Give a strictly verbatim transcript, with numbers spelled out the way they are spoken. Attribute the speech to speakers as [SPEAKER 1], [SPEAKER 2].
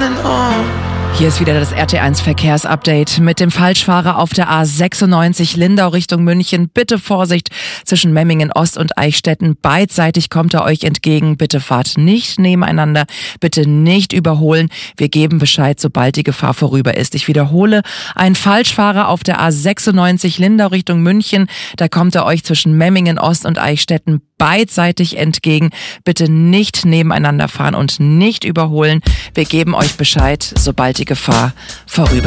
[SPEAKER 1] Hier ist wieder das R T eins Verkehrsupdate mit dem Falschfahrer auf der A sechsundneunzig Lindau Richtung München. Bitte Vorsicht zwischen Memmingen Ost und Eichstätten. Beidseitig kommt er euch entgegen. Bitte fahrt nicht nebeneinander. Bitte nicht überholen. Wir geben Bescheid, sobald die Gefahr vorüber ist. Ich wiederhole, ein Falschfahrer auf der A sechsundneunzig Lindau Richtung München. Da kommt er euch zwischen Memmingen Ost und Eichstätten beidseitig entgegen. Bitte nicht nebeneinander fahren und nicht überholen. Wir geben euch Bescheid, sobald die Gefahr vorüber ist.